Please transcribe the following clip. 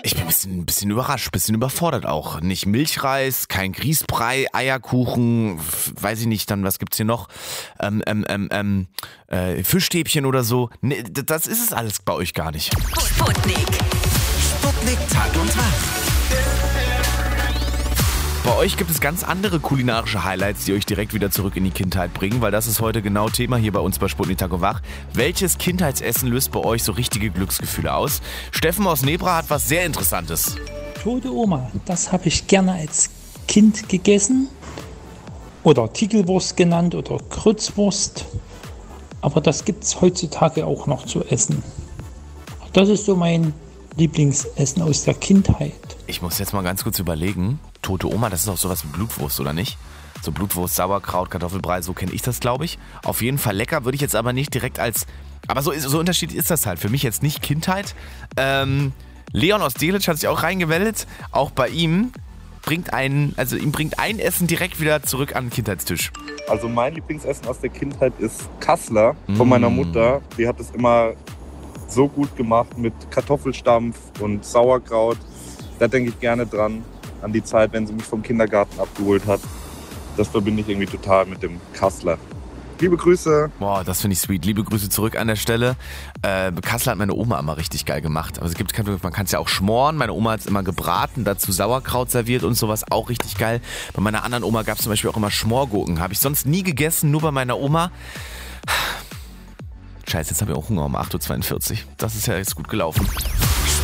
Ich bin ein bisschen überrascht, ein bisschen überfordert auch. Nicht Milchreis, kein Grießbrei, Eierkuchen, weiß ich nicht, dann was gibt's hier noch? Fischstäbchen oder so. Nee, das ist es alles bei euch gar nicht. Sputnik. Sputnik Tag und Tag. Bei euch gibt es ganz andere kulinarische Highlights, die euch direkt wieder zurück in die Kindheit bringen, weil das ist heute genau Thema hier bei uns bei Sputnik Tag und Wach. Welches Kindheitsessen löst bei euch so richtige Glücksgefühle aus? Steffen aus Nebra hat was sehr Interessantes. Tote Oma, das habe ich gerne als Kind gegessen. Oder Tickelwurst genannt oder Krützwurst. Aber das gibt es heutzutage auch noch zu essen. Das ist so mein Lieblingsessen aus der Kindheit. Ich muss jetzt mal ganz kurz überlegen. Tote Oma, das ist auch sowas wie Blutwurst, oder nicht? So Blutwurst, Sauerkraut, Kartoffelbrei, so kenne ich das, glaube ich. Auf jeden Fall lecker, würde ich jetzt aber nicht direkt als... Aber so unterschiedlich ist das halt. Für mich jetzt nicht Kindheit. Leon aus Delitzsch hat sich auch reingewählt. Auch bei ihm bringt ein Essen direkt wieder zurück an den Kindheitstisch. Also mein Lieblingsessen aus der Kindheit ist Kassler von meiner Mutter. Die hat es immer so gut gemacht mit Kartoffelstampf und Sauerkraut. Da denke ich gerne dran, an die Zeit, wenn sie mich vom Kindergarten abgeholt hat. Das verbinde ich irgendwie total mit dem Kassler. Liebe Grüße. Boah, das finde ich sweet. Liebe Grüße zurück an der Stelle. Kassler hat meine Oma immer richtig geil gemacht. Aber man kann es ja auch schmoren. Meine Oma hat es immer gebraten, dazu Sauerkraut serviert und sowas, auch richtig geil. Bei meiner anderen Oma gab es zum Beispiel auch immer Schmorgurken. Habe ich sonst nie gegessen, nur bei meiner Oma. Scheiße, jetzt habe ich auch Hunger um 8.42 Uhr. Das ist ja jetzt gut gelaufen.